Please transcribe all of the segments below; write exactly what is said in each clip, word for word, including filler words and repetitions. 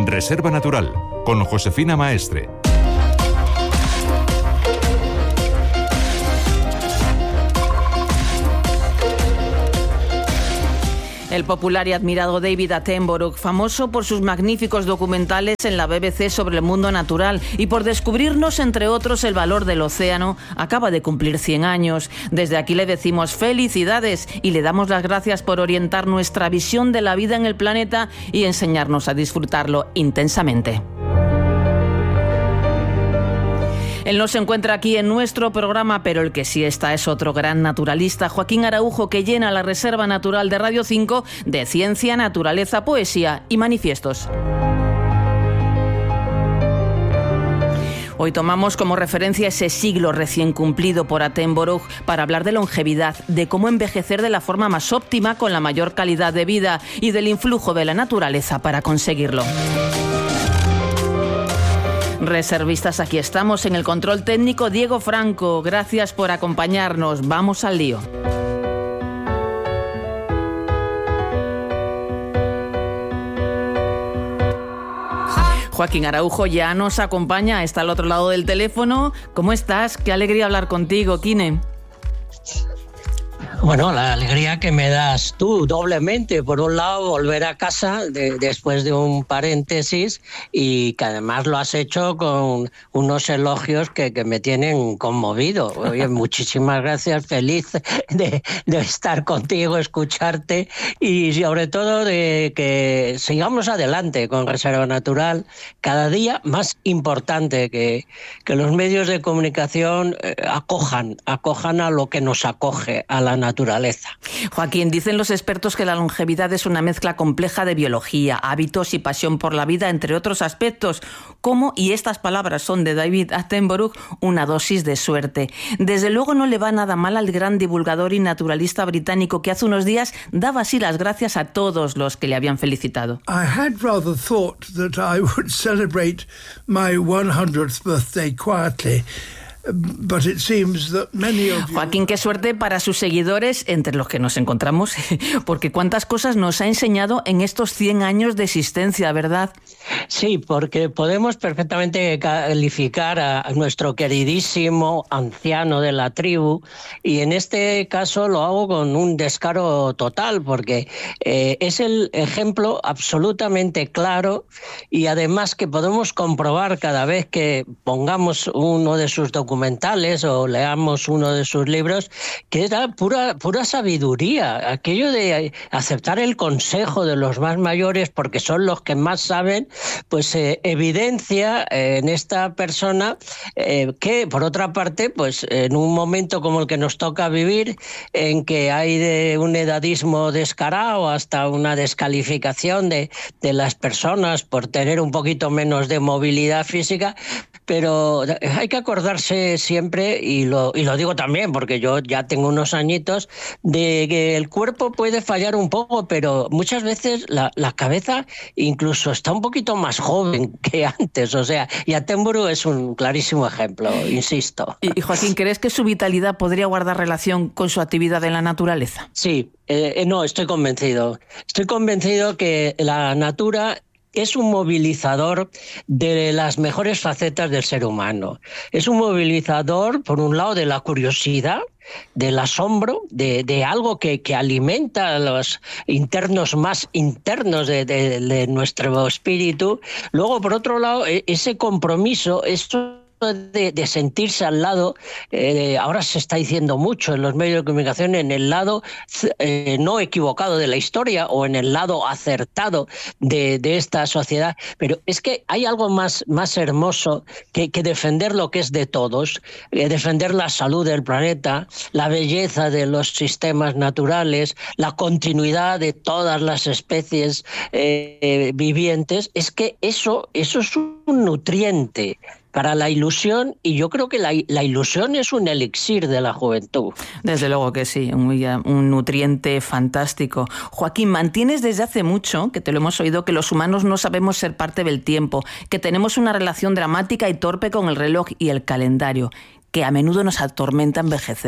Reserva Natural, con Josefina Maestre. El popular y admirado David Attenborough, famoso por sus magníficos documentales en la B B C sobre el mundo natural y por descubrirnos, entre otros, el valor del océano, acaba de cumplir cien años. Desde aquí le decimos felicidades y le damos las gracias por orientar nuestra visión de la vida en el planeta y enseñarnos a disfrutarlo intensamente. Él no se encuentra aquí en nuestro programa, pero el que sí está es otro gran naturalista, Joaquín Araujo, que llena la Reserva Natural de Radio cinco de ciencia, naturaleza, poesía y manifiestos. Hoy tomamos como referencia ese siglo recién cumplido por Attenborough para hablar de longevidad, de cómo envejecer de la forma más óptima con la mayor calidad de vida y del influjo de la naturaleza para conseguirlo. Reservistas, aquí estamos en el control técnico Diego Franco. Gracias por acompañarnos. Vamos al lío. Joaquín Araujo ya nos acompaña, está al otro lado del teléfono. ¿Cómo estás? Qué alegría hablar contigo, Kine. Bueno, la alegría que me das tú doblemente. Por un lado, volver a casa de, después de un paréntesis y que además lo has hecho con unos elogios que, que me tienen conmovido. Oye, muchísimas gracias, feliz de, de estar contigo, escucharte y sobre todo de que sigamos adelante con Reserva Natural, cada día más importante que, que los medios de comunicación eh, acojan, acojan a lo que nos acoge, a la naturaleza. naturaleza. Joaquín, dicen los expertos que la longevidad es una mezcla compleja de biología, hábitos y pasión por la vida, entre otros aspectos, como, y estas palabras son de David Attenborough, una dosis de suerte. Desde luego no le va nada mal al gran divulgador y naturalista británico que hace unos días daba así las gracias a todos los que le habían felicitado. I had rather thought that I would celebrate my one hundredth birthday quietly. But it seems that many of you... Joaquín, qué suerte para sus seguidores, entre los que nos encontramos, porque cuántas cosas nos ha enseñado en estos cien años de existencia, ¿verdad? Sí, porque podemos perfectamente calificar a nuestro queridísimo anciano de la tribu, y en este caso lo hago con un descaro total, porque eh, es el ejemplo absolutamente claro y además que podemos comprobar cada vez que pongamos uno de sus documentos documentales o leamos uno de sus libros, que era pura, pura sabiduría, aquello de aceptar el consejo de los más mayores porque son los que más saben, pues eh, evidencia eh, en esta persona eh, que, por otra parte, pues en un momento como el que nos toca vivir, en que hay de un edadismo descarado hasta una descalificación de, de las personas por tener un poquito menos de movilidad física, pero hay que acordarse siempre, y lo, y lo digo también porque yo ya tengo unos añitos, de que el cuerpo puede fallar un poco, pero muchas veces la, la cabeza incluso está un poquito más joven que antes, o sea, y Attenborough es un clarísimo ejemplo, insisto. Y, y Joaquín, ¿crees que su vitalidad podría guardar relación con su actividad en la naturaleza? Sí, eh, no, estoy convencido. Estoy convencido que la natura es un movilizador de las mejores facetas del ser humano. Es un movilizador, por un lado, de la curiosidad, del asombro, de, de algo que, que alimenta los internos más internos de, de, de nuestro espíritu. Luego, por otro lado, ese compromiso, esto De, de sentirse al lado, eh, ahora se está diciendo mucho en los medios de comunicación, en el lado eh, no equivocado de la historia o en el lado acertado de, de esta sociedad, pero es que hay algo más, más hermoso que, que defender lo que es de todos, eh, defender la salud del planeta, la belleza de los sistemas naturales, la continuidad de todas las especies eh, vivientes. Es que eso, eso es un nutriente para la ilusión, y yo creo que la, la ilusión es un elixir de la juventud. Desde luego que sí, un, un nutriente fantástico. Joaquín, mantienes desde hace mucho, que te lo hemos oído, que los humanos no sabemos ser parte del tiempo, que tenemos una relación dramática y torpe con el reloj y el calendario, que a menudo nos atormenta envejecer.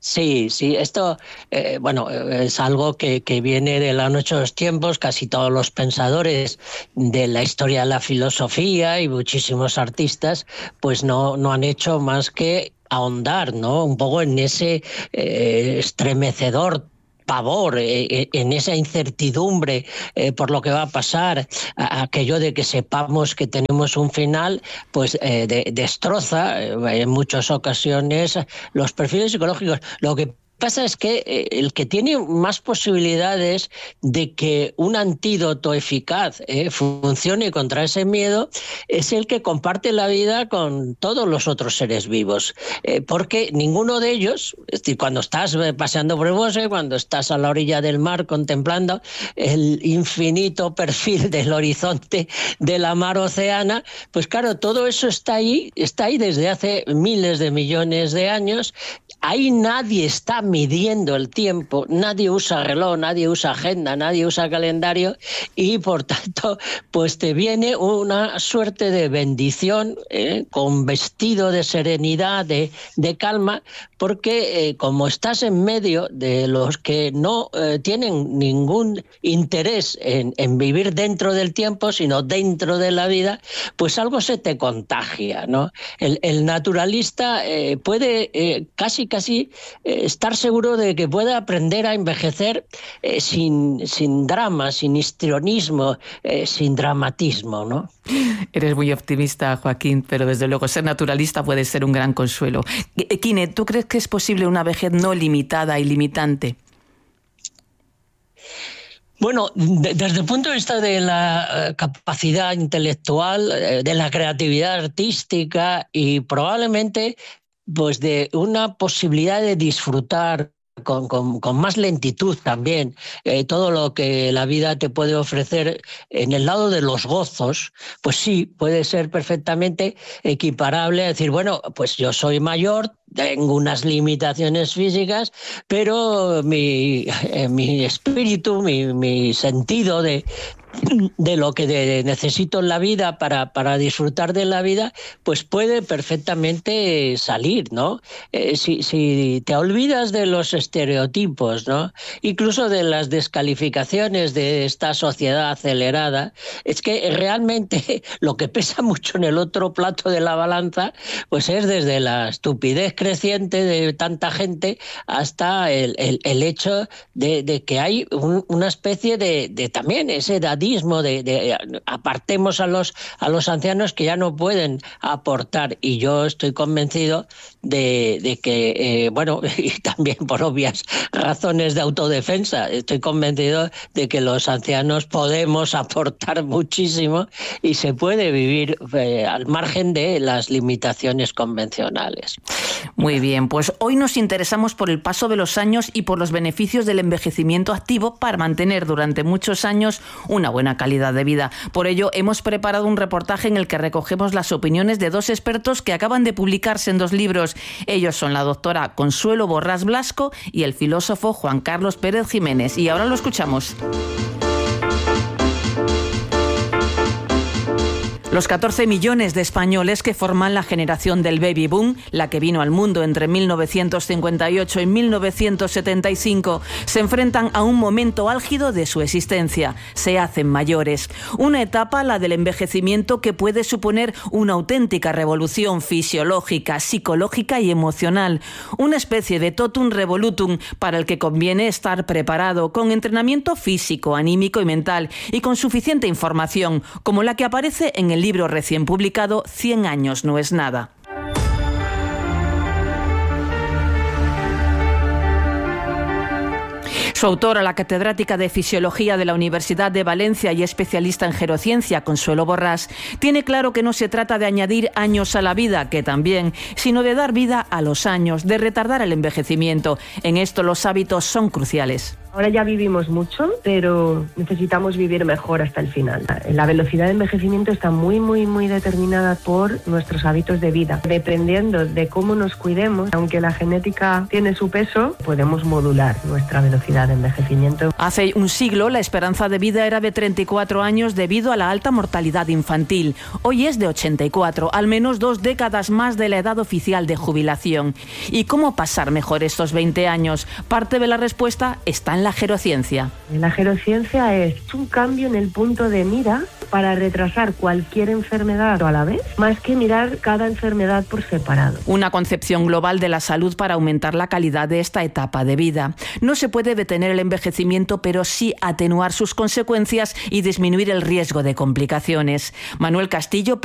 Sí, sí, esto, eh, bueno, es algo que, que viene de la noche de los tiempos. Casi todos los pensadores de la historia de la filosofía y muchísimos artistas, pues no, no han hecho más que ahondar, ¿no? Un poco en ese eh, estremecedor pavor, eh, en esa incertidumbre eh, por lo que va a pasar, a, aquello de que sepamos que tenemos un final, pues eh, de, destroza eh, en muchas ocasiones los perfiles psicológicos. Lo que pasa es que eh, el que tiene más posibilidades de que un antídoto eficaz eh, funcione contra ese miedo es el que comparte la vida con todos los otros seres vivos, eh, porque ninguno de ellos, es decir, cuando estás paseando por el bosque, cuando estás a la orilla del mar contemplando el infinito perfil del horizonte de la mar Oceana, pues claro, todo eso está ahí, está ahí desde hace miles de millones de años. Ahí nadie está midiendo el tiempo, nadie usa reloj, nadie usa agenda, nadie usa calendario, y por tanto pues te viene una suerte de bendición eh, con vestido de serenidad, de, de calma, porque eh, como estás en medio de los que no eh, tienen ningún interés en, en vivir dentro del tiempo, sino dentro de la vida, pues algo se te contagia, ¿no? El, el naturalista eh, puede eh, casi casi eh, estar seguro de que puede aprender a envejecer eh, sin, sin drama, sin histrionismo, eh, sin dramatismo, ¿no? Eres muy optimista, Joaquín, pero desde luego ser naturalista puede ser un gran consuelo. Kine, ¿tú crees que es posible una vejez no limitada y limitante? Bueno, de, desde el punto de vista de la uh, capacidad intelectual, uh, de la creatividad artística y probablemente pues de una posibilidad de disfrutar Con, con, con más lentitud también eh, todo lo que la vida te puede ofrecer en el lado de los gozos, pues sí, puede ser perfectamente equiparable a decir, bueno, pues yo soy mayor, tengo unas limitaciones físicas, pero mi, eh, mi espíritu, mi, mi sentido de, de lo que de, necesito en la vida para, para disfrutar de la vida, pues puede perfectamente salir, ¿no? Eh, si, si te olvidas de los estereotipos, ¿no? Incluso de las descalificaciones de esta sociedad acelerada, es que realmente lo que pesa mucho en el otro plato de la balanza, pues es desde la estupidez creciente de tanta gente hasta el, el, el hecho de, de que hay un, una especie de, de también ese edadismo, de, de apartemos a los, a los ancianos que ya no pueden aportar. Y yo estoy convencido de, de que, eh, bueno, y también por obvias razones de autodefensa, estoy convencido de que los ancianos podemos aportar muchísimo y se puede vivir eh, al margen de las limitaciones convencionales. Muy bien, pues hoy nos interesamos por el paso de los años y por los beneficios del envejecimiento activo para mantener durante muchos años una buena calidad de vida. Por ello, hemos preparado un reportaje en el que recogemos las opiniones de dos expertos que acaban de publicarse en dos libros. Ellos son la doctora Consuelo Borrás Blasco y el filósofo Juan Carlos Pérez Jiménez. Y ahora lo escuchamos. Los catorce millones de españoles que forman la generación del baby boom, la que vino al mundo entre mil novecientos cincuenta y ocho y mil novecientos setenta y cinco, se enfrentan a un momento álgido de su existencia. Se hacen mayores. Una etapa, la del envejecimiento, que puede suponer una auténtica revolución fisiológica, psicológica y emocional. Una especie de totum revolutum para el que conviene estar preparado, con entrenamiento físico, anímico y mental, y con suficiente información, como la que aparece en el libro recién publicado cien años no es nada. Su autora, la catedrática de Fisiología de la Universidad de Valencia y especialista en gerociencia, Consuelo Borrás, tiene claro que no se trata de añadir años a la vida, que también, sino de dar vida a los años, de retardar el envejecimiento. En esto los hábitos son cruciales. Ahora ya vivimos mucho, pero necesitamos vivir mejor hasta el final. La velocidad de envejecimiento está muy, muy, muy determinada por nuestros hábitos de vida. Dependiendo de cómo nos cuidemos, aunque la genética tiene su peso, podemos modular nuestra velocidad de envejecimiento. Hace un siglo, la esperanza de vida era de treinta y cuatro años debido a la alta mortalidad infantil. Hoy es de ochenta y cuatro, al menos dos décadas más de la edad oficial de jubilación. ¿Y cómo pasar mejor estos veinte años? Parte de la respuesta está en la gerociencia. La gerociencia es un cambio en el punto de mira para retrasar cualquier enfermedad a la vez, más que mirar cada enfermedad por separado. Una concepción global de la salud para aumentar la calidad de esta etapa de vida. No se puede detener el envejecimiento, pero sí atenuar sus consecuencias y disminuir el riesgo de complicaciones. Manuel Castillo,